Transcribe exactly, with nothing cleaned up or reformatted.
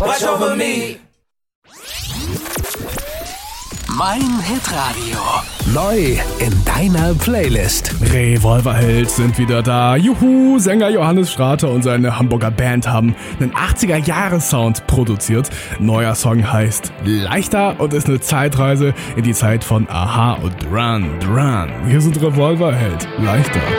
watch over me. Mein Hitradio. Neu in deiner Playlist. Revolverheld sind wieder da. Juhu, Sänger Johannes Strater und seine Hamburger Band haben einen achtziger-Jahres-Sound produziert. Neuer Song heißt Leichter und ist eine Zeitreise in die Zeit von Aha und Duran Duran. Hier sind Revolverheld. Leichter.